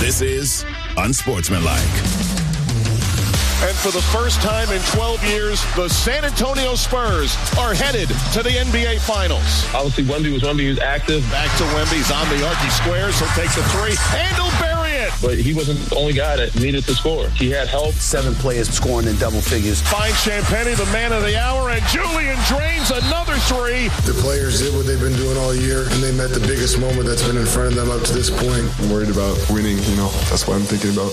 This is Unsportsmanlike. And for the first time in 12 years, the San Antonio Spurs are headed to the NBA Finals. Obviously, Wemby was active. Back to Wemby. He's on the arc. He squares. He'll take the three. And he'll bury it. But he wasn't the only guy that needed to score. He had help. 7 players scoring in double figures. Finds Champagnie, the man of the hour, and Julian drains another three. The players did what they've been doing all year, and they met the biggest moment that's been in front of them up to this point. I'm worried about winning, That's what I'm thinking about.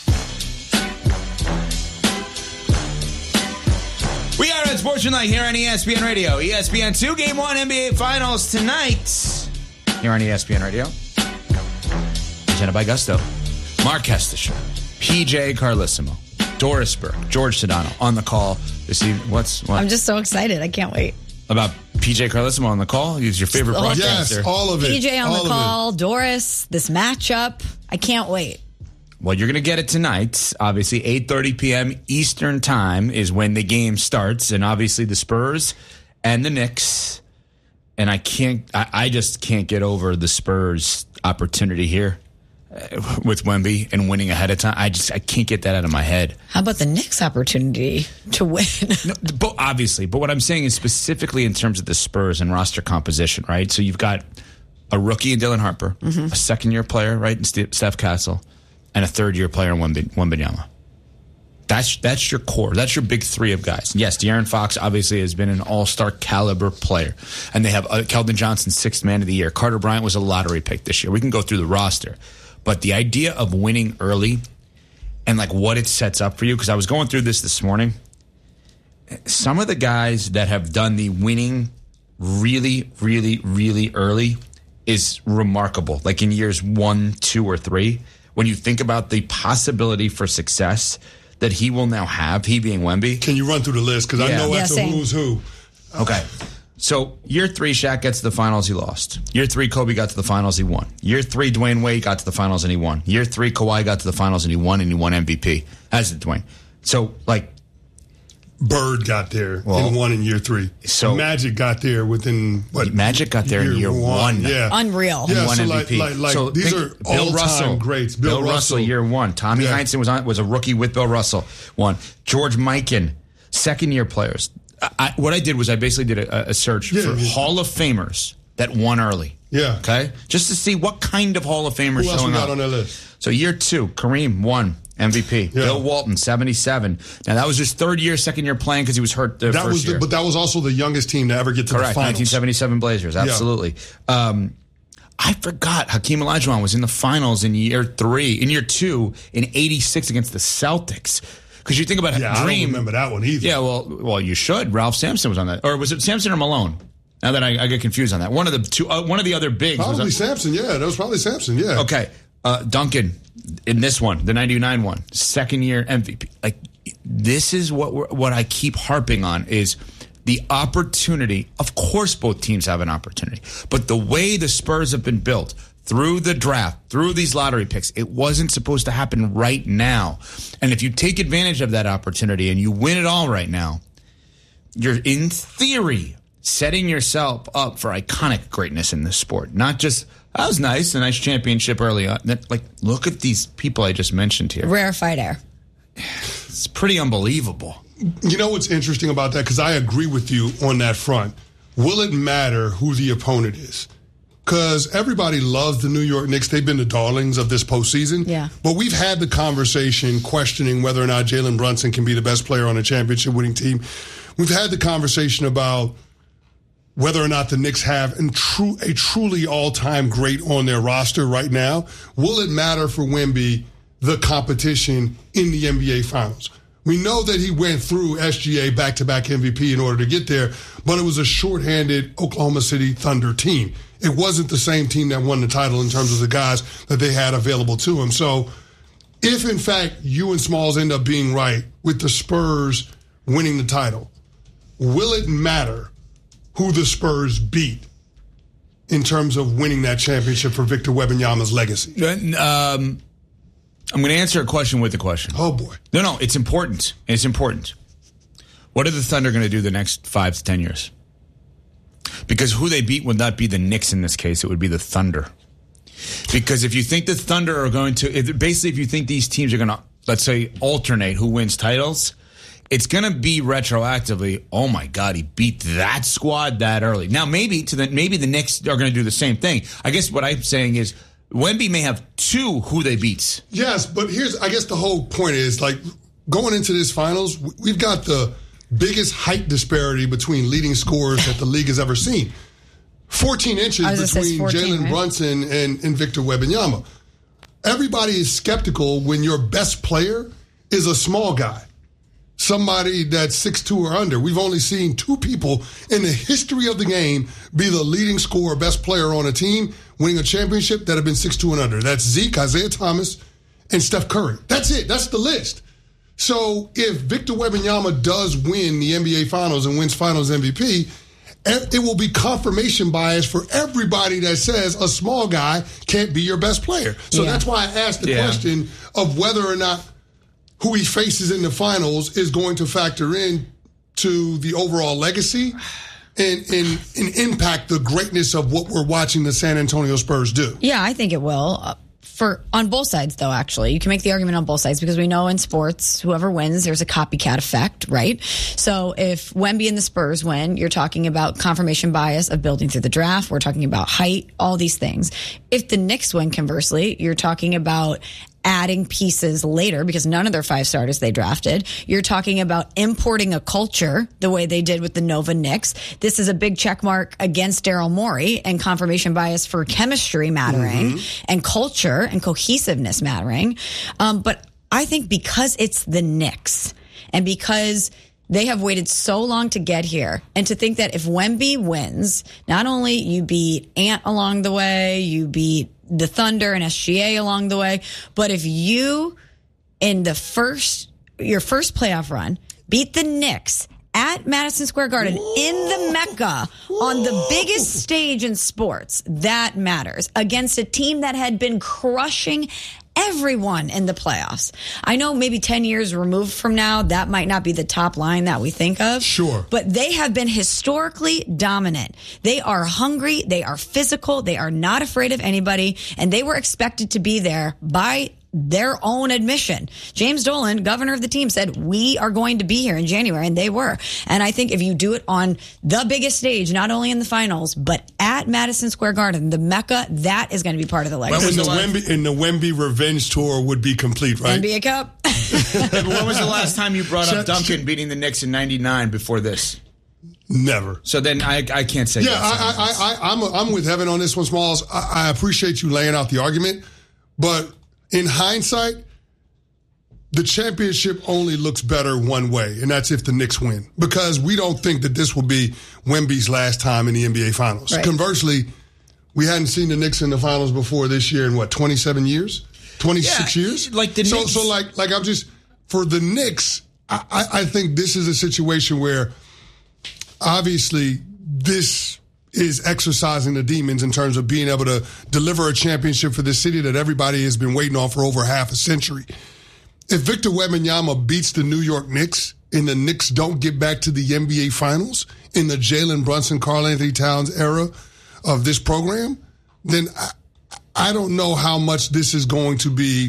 We are at Sportsmanlike here on ESPN Radio. ESPN2 Game 1 NBA Finals tonight here on ESPN Radio. Presented by Gusto. Mark Kestisher, PJ Carlissimo, Doris Burke, George Sedano on the call this evening. What? I'm just so excited. I can't wait. About PJ Carlissimo on the call? He's your favorite broadcaster. Yes, all of it. PJ on the call, Doris, this matchup. I can't wait. Well, you're going to get it tonight. Obviously, 8:30 p.m. Eastern Time is when the game starts. And obviously, the Spurs and the Knicks. And I just can't get over the Spurs opportunity here with Wemby and winning ahead of time. I can't get that out of my head. How about the Knicks' opportunity to win? No, but what I'm saying is specifically in terms of the Spurs and roster composition, right? So you've got a rookie in Dylan Harper, a second-year player, right, in Steph Castle, and a third-year player in Wembanyama. That's your core. That's your big three of guys. Yes, De'Aaron Fox obviously has been an all-star caliber player. And they have Keldon Johnson, 6th man of the year. Carter Bryant was a lottery pick this year. We can go through the roster. But the idea of winning early and like what it sets up for you, because I was going through this morning, some of the guys that have done the winning really, really, really early is remarkable. Like in years 1, 2, or 3, when you think about the possibility for success that he will now have, he being Wemby. Can you run through the list? Because I know that's a who's who. Okay. So, year 3, Shaq gets to the finals, he lost. Year 3, Kobe got to the finals, he won. Year 3, Dwayne Wade got to the finals, and he won. Year 3, Kawhi got to the finals, and he won MVP, as did Dwayne. So, like... Bird got there and won in year 3. So Magic got there within, Magic got there in year 1. Yeah. Unreal. Yeah, won so MVP. like these are all-time greats. Bill Russell, year 1. Tommy Heinsohn was a rookie with Bill Russell, won. George Mikan, second-year players. What I did was I basically did a search for Hall of Famers that won early. Yeah. Okay? Just to see what kind of Hall of Famers Who else showing we got up. on that list? So year 2, Kareem won MVP. Yeah. Bill Walton, 77. Now, that was his third year, second year playing because he was hurt the first year. But that was also the youngest team to ever get to the finals. 1977 Blazers, absolutely. Yeah. I forgot Hakeem Olajuwon was in the finals in year 2 in 86 against the Celtics. Because you think about Dream. I don't remember that one either. Yeah, well, you should. Ralph Sampson was on that. Or was it Sampson or Malone? Now that I get confused on that. One of the two. One of the other bigs. Probably Sampson, yeah. That was probably Sampson, yeah. Okay. Duncan in this one, the 99 one, second year MVP. Like, this is what I keep harping on is the opportunity. Of course, both teams have an opportunity, but the way the Spurs have been built through the draft, through these lottery picks, it wasn't supposed to happen right now. And if you take advantage of that opportunity and you win it all right now, you're in theory setting yourself up for iconic greatness in this sport. Not just, that was nice, a nice championship early on. Like, look at these people I just mentioned here. Rarefied air. It's pretty unbelievable. You know what's interesting about that? Because I agree with you on that front. Will it matter who the opponent is? Because everybody loves the New York Knicks. They've been the darlings of this postseason. Yeah. But we've had the conversation questioning whether or not Jalen Brunson can be the best player on a championship-winning team. We've had the conversation about whether or not the Knicks have a truly all-time great on their roster right now. Will it matter for Wemby, the competition in the NBA Finals? We know that he went through SGA back-to-back MVP in order to get there, but it was a shorthanded Oklahoma City Thunder team. It wasn't the same team that won the title in terms of the guys that they had available to him. So if, in fact, you and Smalls end up being right with the Spurs winning the title, will it matter who the Spurs beat in terms of winning that championship for Victor Wembanyama's legacy? I'm going to answer a question with a question. Oh, boy. No, it's important. It's important. What are the Thunder going to do the next 5 to 10 years? Because who they beat would not be the Knicks in this case. It would be the Thunder. Because if you think the Thunder are going to, basically if you think these teams are going to, let's say, alternate who wins titles, it's going to be retroactively, oh my God, he beat that squad that early. Now maybe the Knicks are going to do the same thing. I guess what I'm saying is Wemby may have two who they beats. Yes, but I guess the whole point is, like, going into this finals, we've got the biggest height disparity between leading scorers that the league has ever seen. 14 inches between Jalen Brunson and Victor Wembanyama. Everybody is skeptical when your best player is a small guy, somebody that's 6'2" or under. We've only seen two people in the history of the game be the leading scorer, best player on a team, winning a championship that have been 6'2" and under. That's Zeke, Isaiah Thomas, and Steph Curry. That's it. That's the list. So if Victor Wembanyama does win the NBA Finals and wins Finals MVP, it will be confirmation bias for everybody that says a small guy can't be your best player. So that's why I asked the question of whether or not who he faces in the finals is going to factor in to the overall legacy and impact the greatness of what we're watching the San Antonio Spurs do. Yeah, I think it will. On both sides, though, actually. You can make the argument on both sides because we know in sports, whoever wins, there's a copycat effect, right? So if Wemby and the Spurs win, you're talking about confirmation bias of building through the draft. We're talking about height, all these things. If the Knicks win, conversely, you're talking about adding pieces later because none of their 5 starters they drafted. You're talking about importing a culture the way they did with the Nova Knicks. This is a big check mark against Daryl Morey and confirmation bias for chemistry mattering and culture and cohesiveness mattering. But I think because it's the Knicks and because they have waited so long to get here, and to think that if Wemby wins, not only you beat Ant along the way, you beat the Thunder and SGA along the way, but if you, in your first playoff run, beat the Knicks at Madison Square Garden in the Mecca on the biggest stage in sports, that matters against a team that had been crushing everyone in the playoffs. I know maybe 10 years removed from now, that might not be the top line that we think of. Sure. But they have been historically dominant. They are hungry. They are physical. They are not afraid of anybody. And they were expected to be there by their own admission. James Dolan, governor of the team, said, we are going to be here in January, and they were. And I think if you do it on the biggest stage, not only in the finals, but at Madison Square Garden, the Mecca, that is going to be part of the legacy. And the Wemby revenge tour would be complete, right? NBA Cup. When was the last time you brought up Duncan beating the Knicks in '99 before this? Never. So then I can't say. Yeah, I'm with Heaven on this one, Smalls. I appreciate you laying out the argument, but in hindsight, the championship only looks better one way, and that's if the Knicks win. Because we don't think that this will be Wemby's last time in the NBA Finals. Right. Conversely, we hadn't seen the Knicks in the Finals before this year in, 27 years? 26 years? Like the Knicks. So I'm just, for the Knicks, I think this is a situation where obviously this is exercising the demons in terms of being able to deliver a championship for this city that everybody has been waiting on for over half a century. If Victor Wembanyama beats the New York Knicks and the Knicks don't get back to the NBA Finals in the Jalen Brunson, Karl Anthony Towns era of this program, then I don't know how much this is going to be,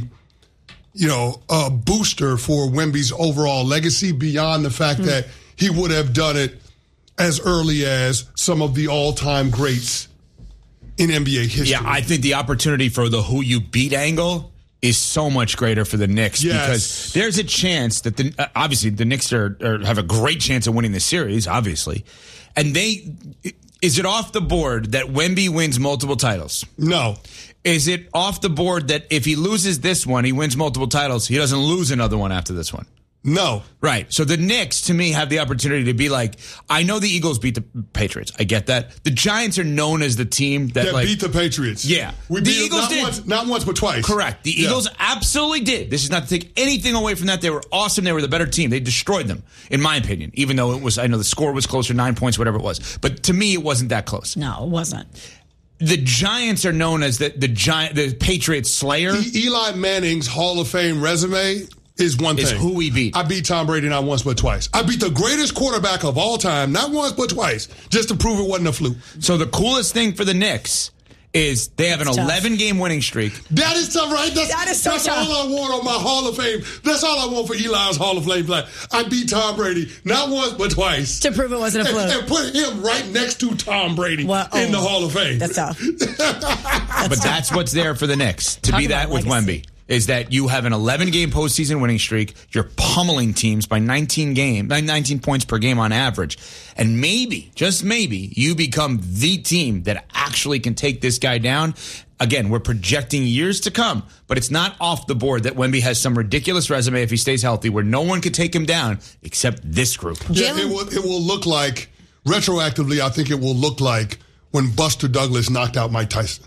a booster for Wemby's overall legacy beyond the fact that he would have done it as early as some of the all-time greats in NBA history. Yeah, I think the opportunity for the who you beat angle is so much greater for the Knicks because there's a chance that obviously the Knicks have a great chance of winning the series, obviously. And is it off the board that Wemby wins multiple titles? No. Is it off the board that if he loses this one, he wins multiple titles, he doesn't lose another one after this one? No. Right. So the Knicks, to me, have the opportunity to be like, I know the Eagles beat the Patriots. I get that. The Giants are known as the team that beat the Patriots. Yeah. The Eagles did. Not once, but twice. Correct. The Eagles absolutely did. This is not to take anything away from that. They were awesome. They were the better team. They destroyed them, in my opinion, even though I know the score was closer, 9 points, whatever it was. But to me, it wasn't that close. No, it wasn't. The Giants are known as the Patriots slayer. Eli Manning's Hall of Fame resume is one thing. Is who we beat. I beat Tom Brady not once but twice. I beat the greatest quarterback of all time, not once but twice, just to prove it wasn't a fluke. So the coolest thing for the Knicks is they have an 11-game winning streak. That is tough, right? That is so that's tough. all I want on my Hall of Fame. That's all I want for Eli's Hall of Fame flag. I beat Tom Brady, not once, but twice. To prove it wasn't a fluke. And put him right next to Tom Brady in the Hall of Fame. That's tough. That's what's there for the Knicks. To be that with Wemby. Is that you have an 11-game postseason winning streak. You're pummeling teams by 19 points per game on average. And maybe, just maybe, you become the team that actually can take this guy down. Again, we're projecting years to come, but it's not off the board that Wemby has some ridiculous resume if he stays healthy where no one could take him down except this group. Yeah, it will look like, retroactively, I think it will look like when Buster Douglas knocked out Mike Tyson.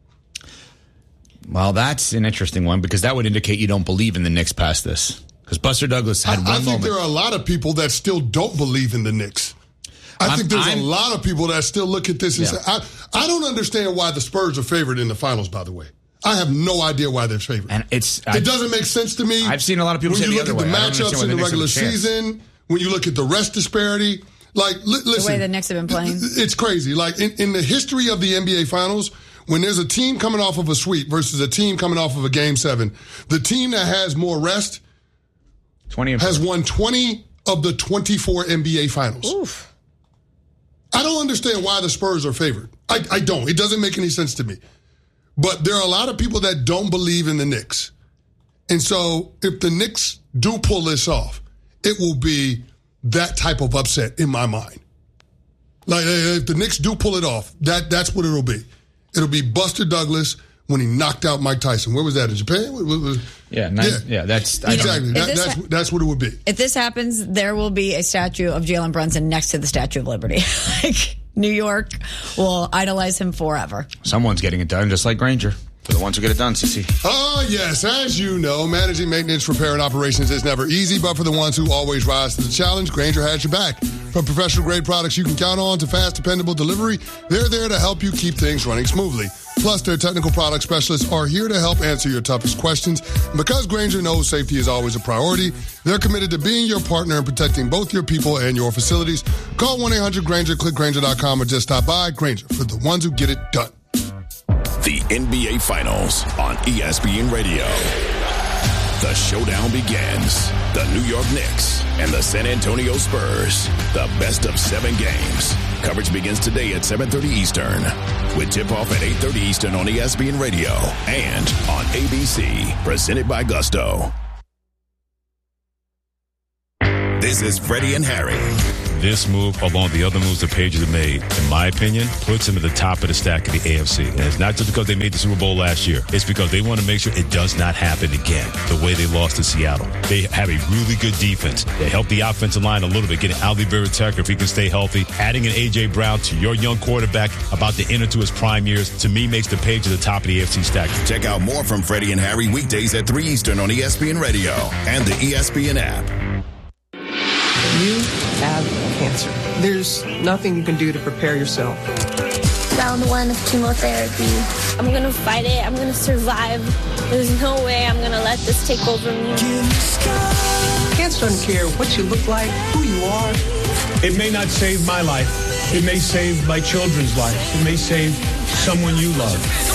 Well, that's an interesting one because that would indicate you don't believe in the Knicks past this. Because Buster Douglas had one moment. I think there are a lot of people that still don't believe in the Knicks. I think there's a lot of people that still look at this and say, I don't understand why the Spurs are favored in the finals, by the way. I have no idea why they're favored. And it doesn't make sense to me. I've seen a lot of people say the other way. When you look at the matchups in the regular season, when you look at the rest disparity, like, listen. The way the Knicks have been playing. It's crazy. Like, in the history of the NBA Finals, when there's a team coming off of a sweep versus a team coming off of a Game 7, the team that has more rest has won 20 of the 24 NBA Finals. Oof. I don't understand why the Spurs are favored. I don't. It doesn't make any sense to me. But there are a lot of people that don't believe in the Knicks. And so if the Knicks do pull this off, it will be that type of upset in my mind. Like, if the Knicks do pull it off, that's what it'll be. It'll be Buster Douglas when he knocked out Mike Tyson. Where was that, in Japan? That's exactly. That's what it would be. If this happens, there will be a statue of Jalen Brunson next to the Statue of Liberty. Like, New York will idolize him forever. Someone's getting it done, just like Granger. For the ones who get it done, Cece. Oh, yes. As you know, managing maintenance, repair, and operations is never easy, but for the ones who always rise to the challenge, Granger has your back. From professional-grade products you can count on to fast, dependable delivery, they're there to help you keep things running smoothly. Plus, their technical product specialists are here to help answer your toughest questions. And because Granger knows safety is always a priority, they're committed to being your partner and protecting both your people and your facilities. Call 1-800-GRANGER, click Granger.com, or just stop by. Granger, for the ones who get it done. The NBA Finals on ESPN Radio. The showdown begins. The New York Knicks and the San Antonio Spurs. The best of 7 games. Coverage begins today at 7:30 Eastern. With tip-off at 8:30 Eastern on ESPN Radio and on ABC. Presented by Gusto. This is Freddie and Harry. This move, along with the other moves the Patriots have made, in my opinion, puts them at the top of the stack of the AFC. And it's not just because they made the Super Bowl last year. It's because they want to make sure it does not happen again, the way they lost to Seattle. They have a really good defense. They help the offensive line a little bit, getting Ali Berry-Tucker if he can stay healthy. Adding an A.J. Brown to your young quarterback about to enter to his prime years, to me, makes the Patriots at the top of the AFC stack. Check out more from Freddie and Harry weekdays at 3 Eastern on ESPN Radio and the ESPN app. You have cancer. There's nothing you can do to prepare yourself. Round 1 of chemotherapy. I'm going to fight it. I'm going to survive. There's no way I'm going to let this take over me. Cancer doesn't care what you look like, who you are. It may not save my life. It may save my children's life. It may save someone you love.